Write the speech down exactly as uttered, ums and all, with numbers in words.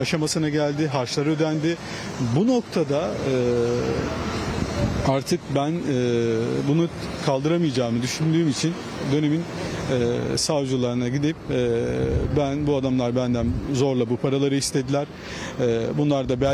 aşamasına geldi, harçlar ödendi. Bu noktada e, artık ben e, bunu kaldıramayacağımı düşündüğüm için dönemin e, savcılarına gidip e, ben bu adamlar benden zorla bu paraları istediler. E, bunlar da belki